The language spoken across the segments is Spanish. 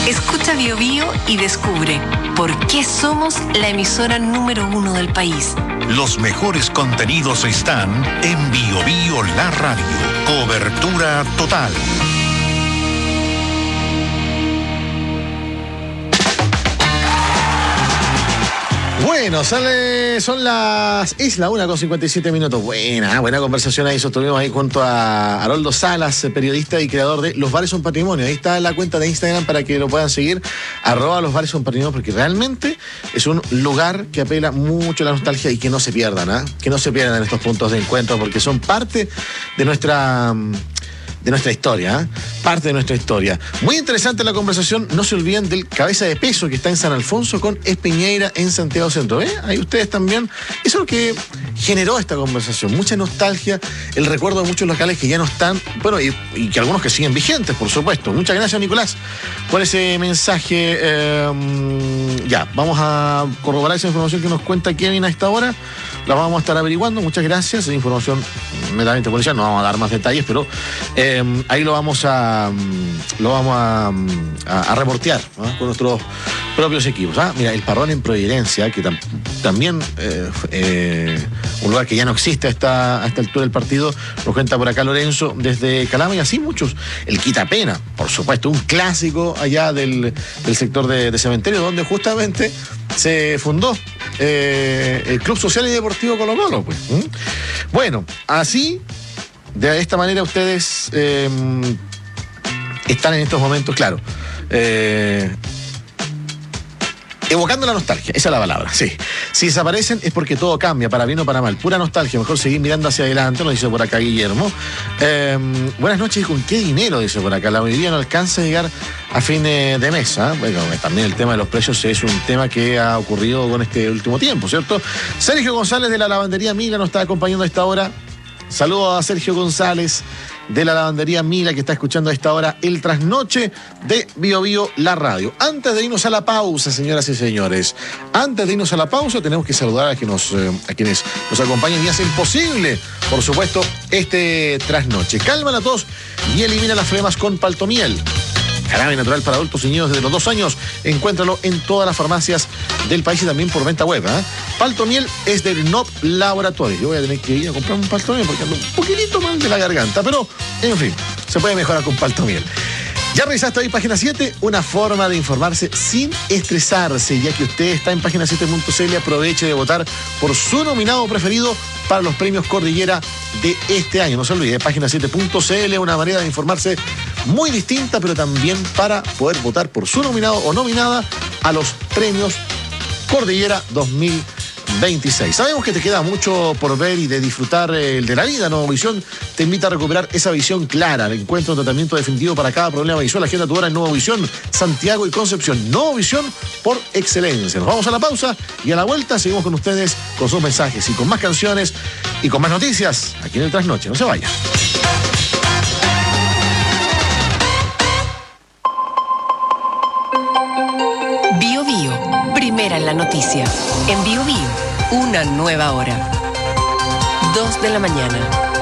Escucha Bio Bio y descubre por qué somos la emisora número 1 del país. Los mejores contenidos están en Bio Bio La Radio. Cobertura total. Bueno, es la 1:57. Buena conversación ahí sostuvimos ahí junto a Haroldo Salas, periodista y creador de Los Bares Son Patrimonio. Ahí está la cuenta de Instagram para que lo puedan seguir, @Los Bares Son Patrimonio, porque realmente es un lugar que apela mucho a la nostalgia y que no se pierdan, que no se pierdan estos puntos de encuentro, porque son parte de nuestra historia, parte de nuestra historia. Muy interesante la conversación. No se olviden del Cabeza de Peso que está en San Alfonso con Espiñeira en Santiago Centro. Ahí ustedes también. Eso es lo que generó esta conversación. Mucha nostalgia, el recuerdo de muchos locales que ya no están, bueno, y que algunos que siguen vigentes, por supuesto. Muchas gracias, Nicolás, por ese mensaje. Ya, vamos a corroborar esa información que nos cuenta Kevin a esta hora. La vamos a estar averiguando. Muchas gracias. Es información meramente policial. No vamos a dar más detalles, pero ahí lo vamos a reportear, ¿no?, con nuestros propios equipos. Mira, el Parrón en Providencia, que también un lugar que ya no existe a esta altura del partido, nos cuenta por acá Lorenzo desde Calama, y así muchos. El Quitapena, por supuesto, un clásico allá del sector de Cementerio, donde justamente se fundó el Club Social y Deportivo Colo-Colo, pues. Bueno, así, de esta manera ustedes están en estos momentos, claro, evocando la nostalgia, esa es la palabra, sí. Si desaparecen es porque todo cambia, para bien o para mal. Pura nostalgia, mejor seguir mirando hacia adelante, nos dice por acá Guillermo. Buenas noches, ¿y con qué dinero? Dice por acá. La mayoría no alcanza a llegar a fin de mes. Bueno, también el tema de los precios es un tema que ha ocurrido con este último tiempo, ¿cierto? Sergio González de la lavandería Mila nos está acompañando a esta hora. Saludos a Sergio González de la lavandería Mila, que está escuchando a esta hora el trasnoche de Bio Bio La Radio. Antes de irnos a la pausa, señoras y señores, tenemos que saludar a quienes nos acompañan y hacen posible, por supuesto, este trasnoche. Calma la tos y elimina las flemas con Paltomiel. Jarabe natural para adultos y niños desde los 2 años. Encuéntralo en todas las farmacias del país y también por venta web. Paltomiel es del NOP Laboratorio. Yo voy a tener que ir a comprar un Paltomiel porque ando un poquitito mal de la garganta, pero en fin, se puede mejorar con Paltomiel. Ya revisaste ahí Página 7, una forma de informarse sin estresarse. Ya que usted está en página7.cl, aproveche de votar por su nominado preferido para los premios Cordillera de este año. No se olvide, página7.cl, una manera de informarse muy distinta, pero también para poder votar por su nominado o nominada a los premios Cordillera 2026. Sabemos que te queda mucho por ver y de disfrutar el de la vida. Nueva Visión te invita a recuperar esa visión clara. Encuentra un tratamiento definitivo para cada problema visual. Agenda tu hora en Nueva Visión, Santiago y Concepción. Nueva Visión por excelencia. Nos vamos a la pausa y a la vuelta seguimos con ustedes con sus mensajes y con más canciones y con más noticias aquí en el Trasnoche. No se vayan. Bio Bio, primera en la noticia. En Bio Bio, una nueva hora. 2 de la mañana.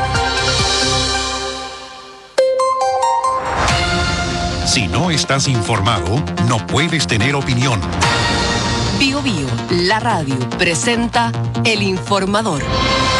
Si no estás informado, no puedes tener opinión. Bio Bio, la radio, presenta El Informador.